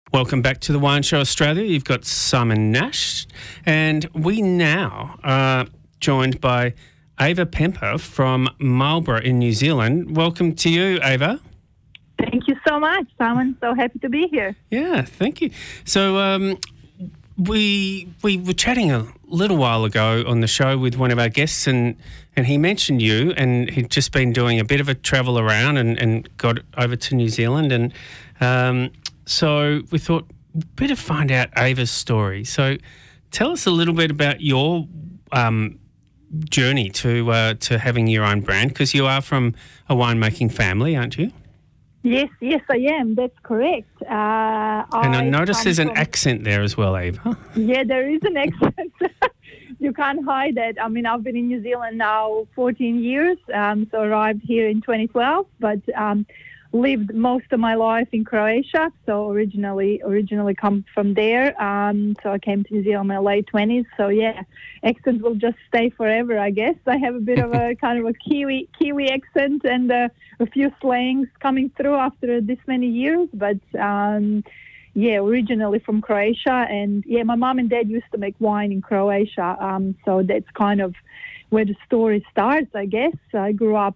Welcome back to the Wine Show Australia. You've got Simon Nash, and we now are joined by Ava Pemper from Marlborough in New Zealand. Welcome to you, Ava. Thank you so much, Simon. So happy to be here. Yeah, thank you. So we were chatting a little while ago on the show with one of our guests, and he mentioned you, and he'd just been doing a bit of a travel around and got over to New Zealand, and so we thought better find out Ava's story. So tell us a little bit about your journey to having your own brand, because you are from a winemaking family, aren't you? Yes, I am. That's correct. And I notice there's an accent there as well, Ava. Yeah, there is an accent. You can't hide that. I mean, I've been in New Zealand now 14 years, so arrived here in 2012, but lived most of my life in Croatia, so originally come from there. So I came to New Zealand in my late 20s. So yeah, accents will just stay forever, I guess. I have a bit of a kind of a Kiwi accent and a few slangs coming through after this many years. But yeah, originally from Croatia, and yeah, my mom and dad used to make wine in Croatia. So that's kind of where the story starts, I guess. I grew up,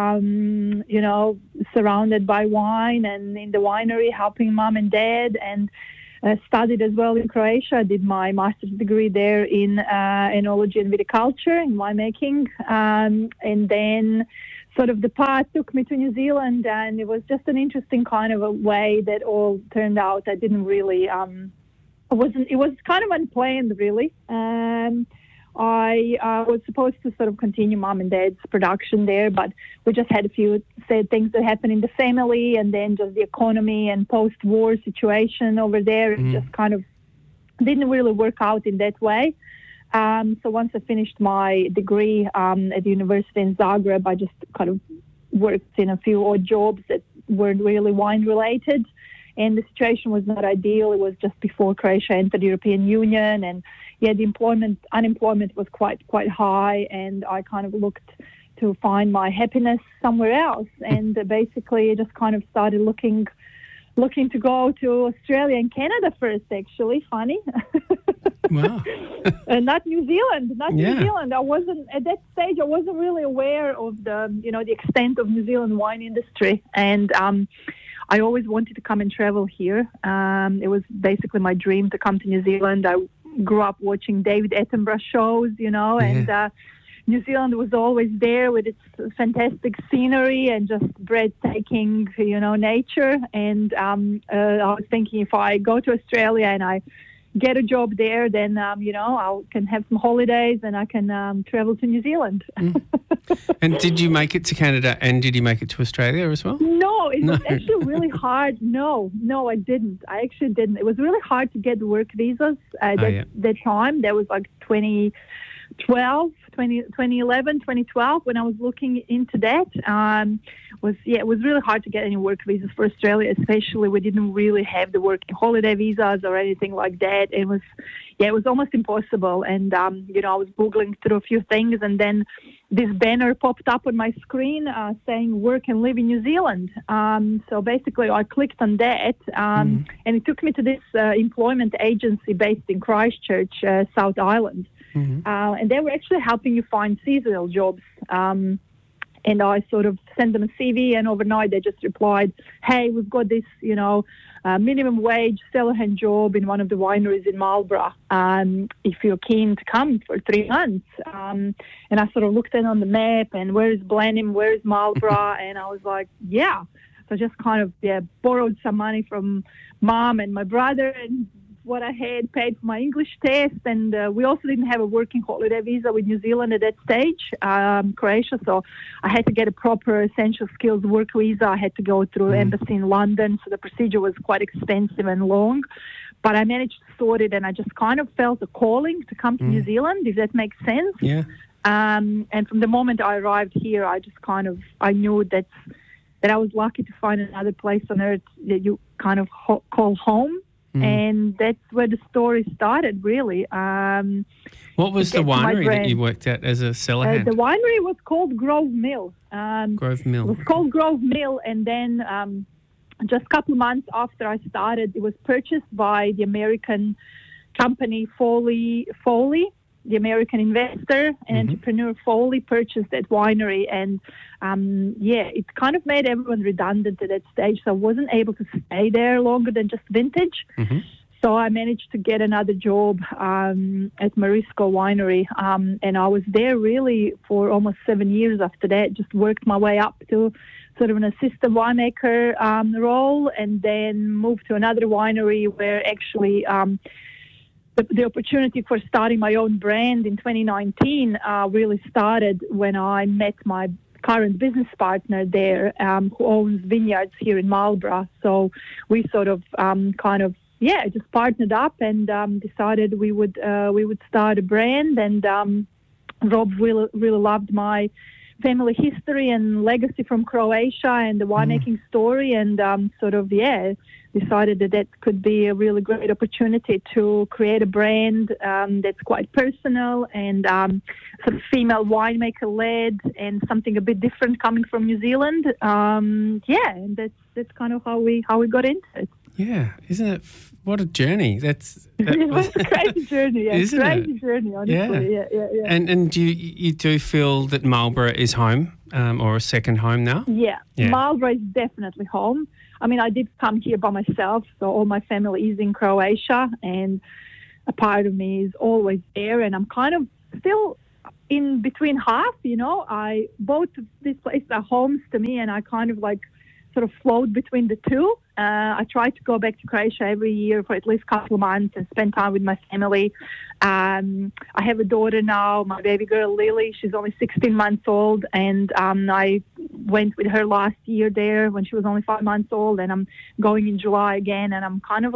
surrounded by wine and in the winery helping mom and dad, and studied as well in Croatia. I did my master's degree there in enology and viticulture in winemaking. And then sort of the path took me to New Zealand, and it was just an interesting kind of a way that all turned out. I didn't really, it was kind of unplanned, really. I was supposed to sort of continue mom and dad's production there, but we just had a few sad things that happened in the family, and then just the economy and post-war situation over there. It just kind of didn't really work out in that way. So once I finished my degree at the university in Zagreb, I just kind of worked in a few odd jobs that weren't really wine-related. And the situation was not ideal. It was just before Croatia entered the European Union, and yeah, the unemployment was quite high, and I kind of looked to find my happiness somewhere else, and basically just kind of started looking to go to Australia and Canada first. Actually, funny. Wow. Not New Zealand. New Zealand. I wasn't at that stage. I wasn't really aware of the extent of New Zealand wine industry, and I always wanted to come and travel here. It was basically my dream to come to New Zealand. I grew up watching David Attenborough shows, and New Zealand was always there with its fantastic scenery and just breathtaking, nature. And I was thinking, if I go to Australia and I get a job there, then, I can have some holidays and I can travel to New Zealand. And did you make it to Canada, and did you make it to Australia as well? No, it was actually really hard. No, I didn't. I actually didn't. It was really hard to get work visas at that time. That was like 2011, 2012, when I was looking into that. It was really hard to get any work visas for Australia, especially we didn't really have the working holiday visas or anything like that. It was almost impossible. And, I was Googling through a few things, and then this banner popped up on my screen saying work and live in New Zealand. So basically I clicked on that, and it took me to this employment agency based in Christchurch, South Island. And they were actually helping you find seasonal jobs. And I sort of sent them a CV, and overnight they just replied, hey, we've got this, minimum wage cellar hand job in one of the wineries in Marlborough, if you're keen to come for 3 months. And I sort of looked in on the map, and where is Blenheim, where is Marlborough? And I was like, yeah. So I just kind of borrowed some money from mom and my brother, and what I had, paid for my English test, and we also didn't have a working holiday visa with New Zealand at that stage, Croatia, so I had to get a proper essential skills work visa. I had to go through embassy in London, so the procedure was quite expensive and long, but I managed to sort it, and I just kind of felt a calling to come to New Zealand, if that makes sense. Yeah. And from the moment I arrived here, I just I knew that I was lucky to find another place on earth that you kind of call home. And that's where the story started, really. What was the winery that you worked at as a cellar hand? The winery was called Grove Mill. Grove Mill. It was called Grove Mill, and then just a couple of months after I started, it was purchased by the American company Foley, the American investor and entrepreneur Foley purchased that winery. And it kind of made everyone redundant at that stage. So I wasn't able to stay there longer than just vintage. So I managed to get another job at Marisco Winery. And I was there really for almost 7 years after that, just worked my way up to sort of an assistant winemaker role, and then moved to another winery where actually the opportunity for starting my own brand in 2019 really started when I met my current business partner there, who owns vineyards here in Marlborough. So we sort of just partnered up and decided we would start a brand. And Rob really loved my family history and legacy from Croatia and the winemaking story, and decided that could be a really great opportunity to create a brand that's quite personal and sort of female winemaker led, and something a bit different coming from New Zealand. And that's kind of how we got into it. Yeah, isn't it? What a journey! It was a crazy journey. Yeah, isn't crazy it? Journey, honestly. Yeah. And you do feel that Marlborough is home, or a second home now? Yeah, Marlborough is definitely home. I mean, I did come here by myself, so all my family is in Croatia, and a part of me is always there, and I'm kind of still in between half. Both of these places are homes to me, and I kind of sort of float between the two. I try to go back to Croatia every year for at least a couple of months and spend time with my family. I have a daughter now, my baby girl Lily. She's only 16 months old, and I went with her last year there when she was only 5 months old, and I'm going in July again, and I'm kind of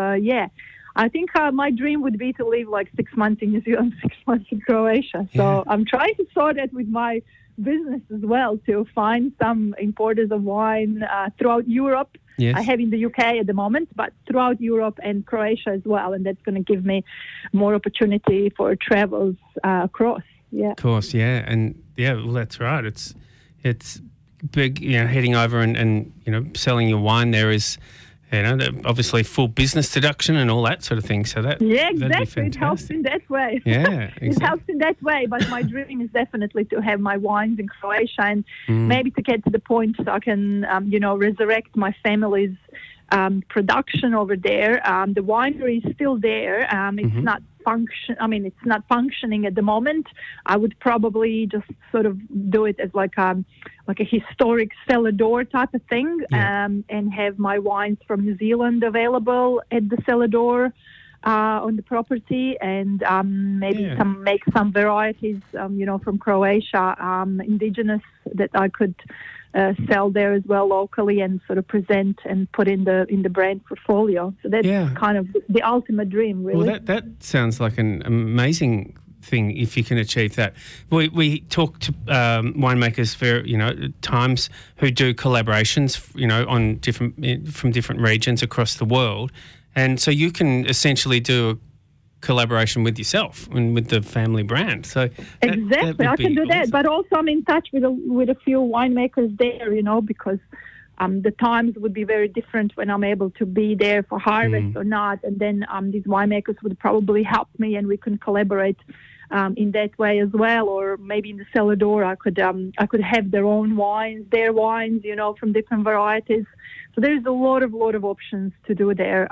I think my dream would be to live 6 months in New Zealand, 6 months in Croatia. So I'm trying to sort that with my business as well, to find some importers of wine throughout Europe. Yes. I have in the UK at the moment, but throughout Europe and Croatia as well, and that's going to give me more opportunity for travels across. Yeah, of course, well, that's right. It's big, heading over and selling your wine there is, obviously full business deduction and all that sort of thing. So exactly. It helps in that way. Yeah, exactly. It helps in that way. But my dream is definitely to have my wines in Croatia, and maybe to get to the point so I can, resurrect my family's production over there. The winery is still there. It's not it's not functioning at the moment. I would probably just sort of do it as like a historic cellar door type of thing, and have my wines from New Zealand available at the cellar door on the property, and make some varieties, from Croatia, indigenous, that I could sell there as well locally, and sort of present and put in the brand portfolio. So that's kind of the ultimate dream, really. Well, that sounds like an amazing thing if you can achieve that. We talk to winemakers for times who do collaborations, on from different regions across the world, and so you can essentially do a collaboration with yourself and with the family brand. So exactly, I can do that. But also I'm in touch with a few winemakers there, because the times would be very different when I'm able to be there for harvest or not. And then these winemakers would probably help me, and we can collaborate in that way as well. Or maybe in the cellar door, I could have their wines, from different varieties. So there's a lot of options to do there.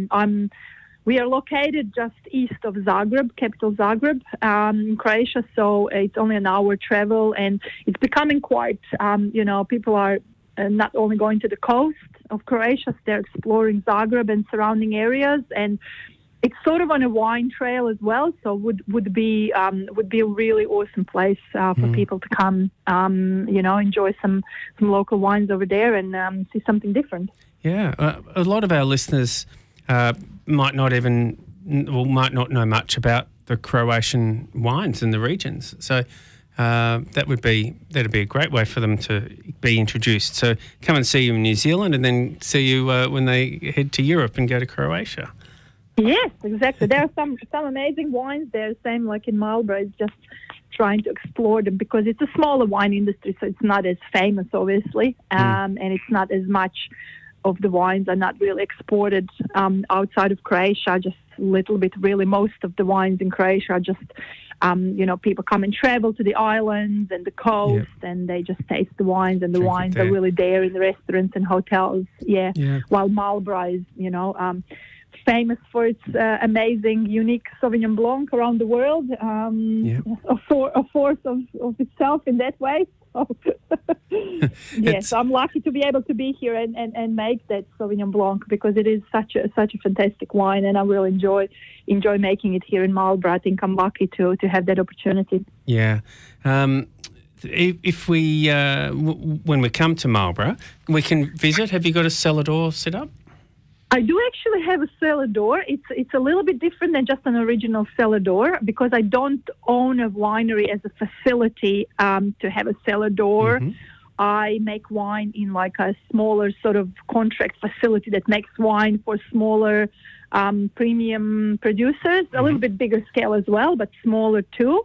We are located just east of Zagreb, capital Zagreb, in Croatia, so it's only an hour travel, and it's becoming quite, people are not only going to the coast of Croatia, they're exploring Zagreb and surrounding areas, and it's sort of on a wine trail as well, so would be a really awesome place for people to come, enjoy some local wines over there and see something different. Yeah, a lot of our listeners might not know much about the Croatian wines and the regions. So that'd be a great way for them to be introduced. So come and see you in New Zealand, and then see you when they head to Europe and go to Croatia. Yes, exactly. There are some amazing wines there, same like in Marlborough. It's just trying to explore them, because it's a smaller wine industry, so it's not as famous, obviously, and it's not as much of the wines are not really exported outside of Croatia, just a little bit. Really, most of the wines in Croatia are just, people come and travel to the islands and the coast, and they just taste the wines, and the wines are really there in the restaurants and hotels. Yeah. While Marlborough is, famous for its amazing, unique Sauvignon Blanc around the world, a force of itself in that way. So, so I'm lucky to be able to be here and make that Sauvignon Blanc, because it is such a fantastic wine, and I really enjoy making it here in Marlborough. I think I'm lucky to have that opportunity. Yeah. If we, when we come to Marlborough, we can visit. Have you got a cellar door set up? I do actually have a cellar door. It's a little bit different than just an original cellar door, because I don't own a winery as a facility to have a cellar door. Mm-hmm. I make wine in like a smaller sort of contract facility that makes wine for smaller premium producers, a little bit bigger scale as well, but smaller too.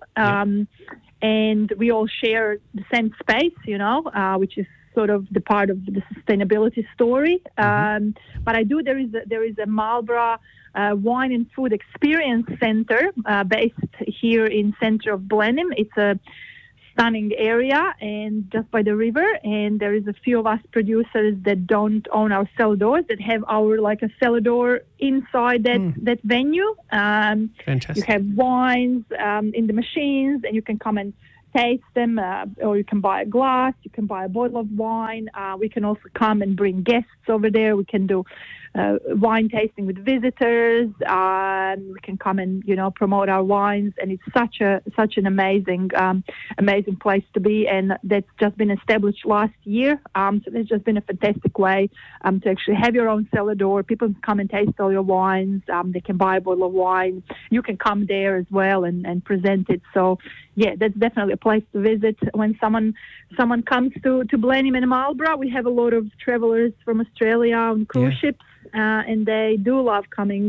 And we all share the same space, which is sort of the part of the sustainability story. But there is a Marlborough Wine and Food Experience Center based here in center of Blenheim. It's a stunning area and just by the river, and there is a few of us producers that don't own our cellar doors, that have our like a cellar door inside that venue. Fantastic. You have wines in the machines, and you can come and taste them, or you can buy a glass, you can buy a bottle of wine. We can also come and bring guests over there. We can do wine tasting with visitors. We can come and promote our wines, and it's such an amazing place to be, and that's just been established last year. So there's just been a fantastic way to actually have your own cellar door. People can come and taste all your wines. They can buy a bottle of wine. You can come there as well and present it. So yeah, that's definitely a place to visit. When someone comes to Blenheim and Marlborough, we have a lot of travelers from Australia on cruise ships. And they do love coming,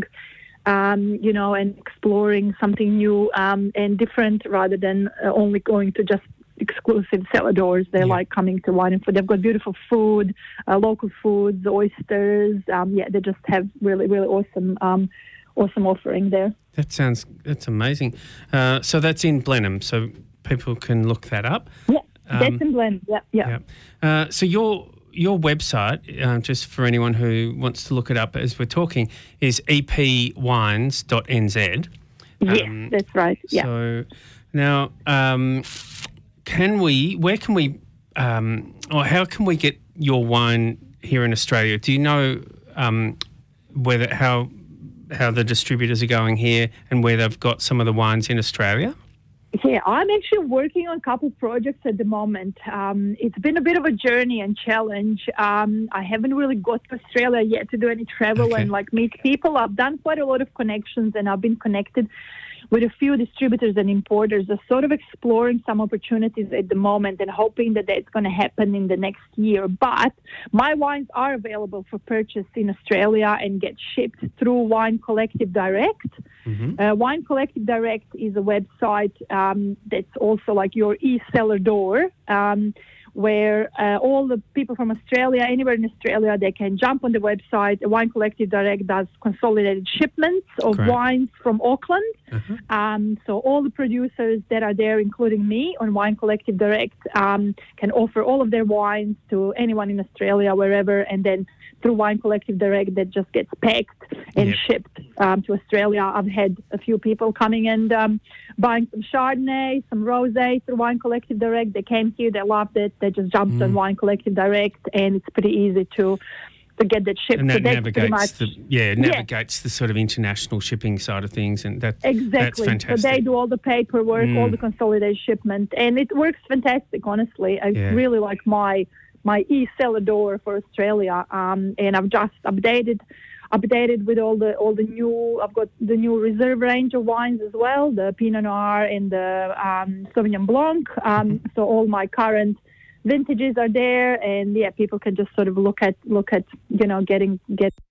and exploring something new and different, rather than only going to just exclusive cellar doors. They like coming to wine and food. They've got beautiful food, local foods, oysters. They just have really, really awesome offering there. That's amazing. So that's in Blenheim, so people can look that up. Yeah, that's in Blenheim. Yeah. So your website, just for anyone who wants to look it up as we're talking, is epwines.nz. Yes, that's right. Yeah. So now, how can we get your wine here in Australia? Do you know how the distributors are going here and where they've got some of the wines in Australia? Yeah, I'm actually working on a couple of projects at the moment. It's been a bit of a journey and challenge. I haven't really got to Australia yet to do any travel and meet people. I've done quite a lot of connections, and I've been connected with a few distributors and importers. Are sort of exploring some opportunities at the moment and hoping that that's going to happen in the next year. But my wines are available for purchase in Australia and get shipped through Wine Collective Direct. Mm-hmm. Wine Collective Direct is a website that's also like your e-cellar door, where all the people from Australia, anywhere in Australia, they can jump on the website. Wine Collective Direct does consolidated shipments of wines from Auckland. So all the producers that are there, including me, on Wine Collective Direct, can offer all of their wines to anyone in Australia, wherever, and then through Wine Collective Direct, that just gets packed and shipped to Australia. I've had a few people coming and buying some Chardonnay, some Rosé through Wine Collective Direct. They came here, they loved it. They just jumped on Wine Collective Direct, and it's pretty easy to get that shipped. And that navigates the sort of international shipping side of things, and that's fantastic. So they do all the paperwork, all the consolidated shipment, and it works fantastic, honestly. I really like my e-cellar door for Australia, and I've just updated with all the new. I've got the new reserve range of wines as well, the Pinot Noir and the Sauvignon Blanc. So all my current vintages are there, and people can just sort of look at getting